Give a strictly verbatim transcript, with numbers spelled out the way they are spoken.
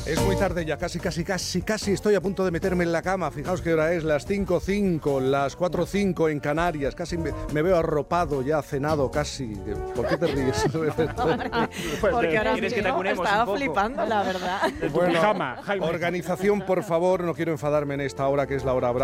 Es muy tarde ya, casi, casi, casi, casi estoy a punto de meterme en la cama. Fijaos qué hora es, las cinco cinco, las cuatro cinco en Canarias. Casi me, me veo arropado, ya cenado casi. ¿Por qué te ríes? Porque ahora ¿Quieres que te acunemos estaba un poco? flipando, la verdad. Bueno, pijama, Jaime. organización, por favor, no quiero enfadarme en esta hora que es la hora brava.